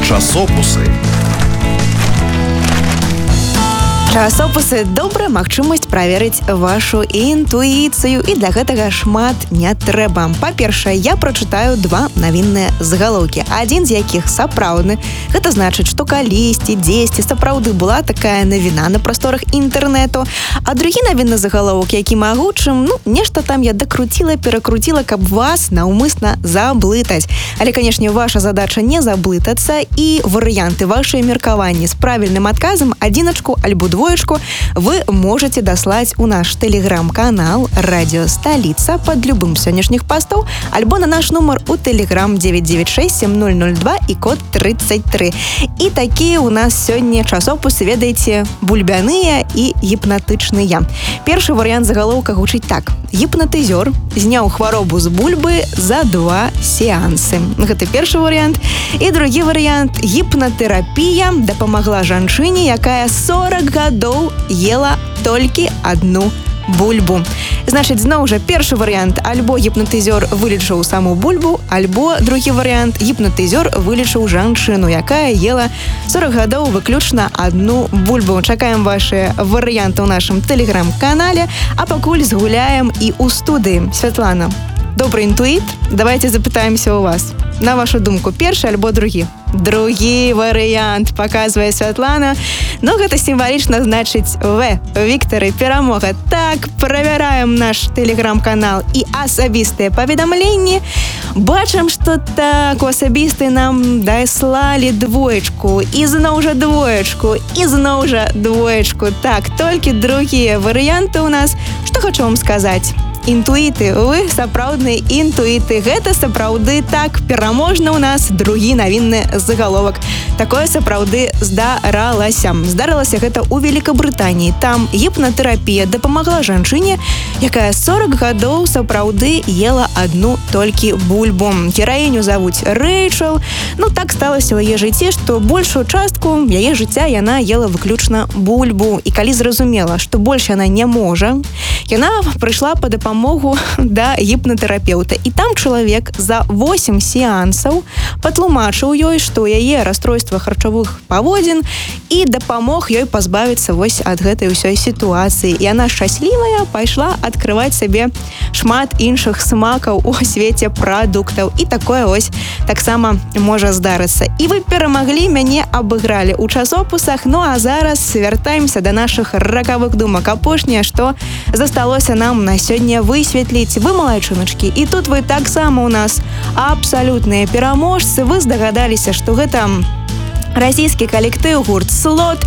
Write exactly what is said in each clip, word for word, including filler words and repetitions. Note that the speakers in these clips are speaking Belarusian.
Часопусы. Часопусы – добрая магчымасць праверыць вашу інтуіцыю, і для гэтага шмат не трэба. Па-першае, я прачытаю два навінныя загалоўкі, адзін з якіх сапраўдны. Гэта значыць, што калісьці, дзесьці сапраўды была такая навіна на прасторах інтэрнэту, а другі навінны загаловак, які магучым, ну, нешта там я дакруціла, перакруціла, каб вас наўмысна заблытаць. Але, канешне, ваша задача не заблытацца, і варыянты вашыя меркаванні з правільным адказам, адзіначку альбо двоечку, вы можете даслаць у наш тэлеграм-канал «Радио Столица» под любым сённяшніх пастоў, альбо на наш нумар у тэлеграм девять девять шесть семь ноль ноль два і код тридцать три. І такія у нас сёння часопусы, ведаеце, бульбяныя і гіпнатычныя. Першы варыянт загалоўка гучыць так. Гіпнатызёр зняў хваробу з бульбы за два сеансы. Гэта першы варыянт. І другі варыянт. Гіпнатэрапія дапамагла жанчыне, якая сорок гадоў ела толькі адну бульбу. Значыць, зноў жа, першы варыянт. Альбо гіпнатызёр вылечыў саму бульбу, альбо другі варыянт. Гіпнатызёр вылечыў жанчыну, якая ела сорок гадоў выключна адну бульбу. Чакаем ваши варыянты ў нашым тэлеграм-канале, а пакуль згуляем і ў студыі. Святлана, добры інтуіт? Давайте запытаемся у вас. На вашу думку, першы альбо другі? Другі варыянт, паказвае Святлана. Но гэта сімвалічна значыць В. Віктары, перамога. Так, правяраем наш тэлеграм-канал і асабістыя паведамленні. Бачым, што так, у асабістыя нам даслалі двоечку, і зноў жа двоечку, і зноў жа двоечку. Так, толькі другія варыянты ў нас. Што хачу вам сказаць? Інтуіты, вы сапраўдныя інтуіты. Гэта сапраўды так, пераможна ў нас другі навінны загаловак. Такое сапраўды здаралася. Здаралася гэта ў Великабрытаніі. Там гіпнатэрапія дапамагла жанчыне, якая сорок гадоў сапраўды ела адну толькі бульбу. Гераіню завуць Рэйчэл. Ну, так сталася ў яе жыцці, што большую частку яе жыцця яна ела выключна бульбу. І калі зразумела, што больш яна не можа, яна прыйшла па дапамогу могу да гіпнатэрапеўта. І там чалавек за восемь сеансаў патлумачыў ёй, што яе расстройства харчавых паводзін, і дапамог ёй пазбавіцца вось ад гэтай усёй сітуацыі. І яна шчаслівая пайшла адкрываць сабе шмат іншых смакаў у свеце прадуктаў. І такое ось таксама можа здарыцца. І вы перамаглі, мяне абыгралі ў часопусах. Ну а зараз вяртаемся да нашых ракавых думак. Апошняе, што засталося нам на сёння высветліць. Вы малайчыначкі, і тут вы таксама у нас абсалютныя пераможцы. Вы здагадаліся, што гэта расійскі калектыў гурт «Слот»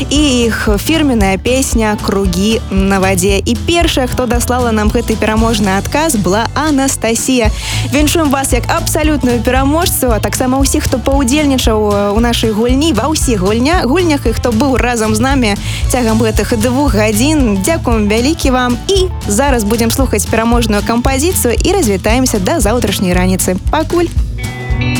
і іх фірменная песня «Кругі на вадзе». І першая, хто даслала нам гэты пераможны адказ, была Анастасія. Віншуем вас як абсалютную пераможцу, а таксама ўсіх, хто паўдзельнічаў у нашай гульні, ва ўсіх гульня, гульнях, і хто быў разам з намі цягам гэтых двух гадзін. Дзякуем вялікі вам. І зараз будзем слухаць пераможную кампазіцыю і развітаемся да заўтрашняй раніцы. Пакуль!